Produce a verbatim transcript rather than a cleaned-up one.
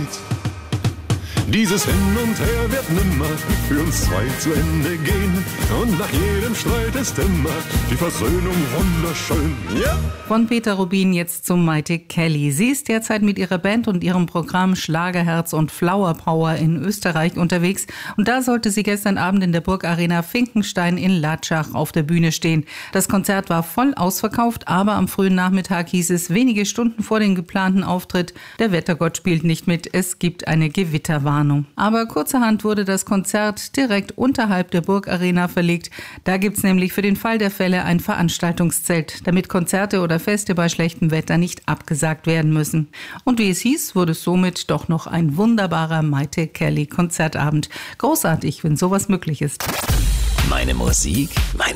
Dieses Hin und Her wird nimmer für uns zwei zu Ende gehen. Und nach jedem Streit ist immer die Versöhnung wunderschön. Ja! Von Peter Rubin jetzt zu Maite Kelly. Sie ist derzeit mit ihrer Band und ihrem Programm Schlagerherz und Flower Power in Österreich unterwegs. Und da sollte sie gestern Abend in der Burgarena Finkenstein in Latschach auf der Bühne stehen. Das Konzert war voll ausverkauft, aber am frühen Nachmittag hieß es wenige Stunden vor dem geplanten Auftritt, der Wettergott spielt nicht mit, es gibt eine Gewitterwarnung. Aber kurzerhand wurde das Konzert direkt unterhalb der Burgarena verlegt. Da gibt's nämlich für den Fall der Fälle ein Veranstaltungszelt, damit Konzerte oder Feste bei schlechtem Wetter nicht abgesagt werden müssen. Und wie es hieß, wurde es somit doch noch ein wunderbarer Maite Kelly Konzertabend. Großartig, wenn sowas möglich ist. Meine Musik, meine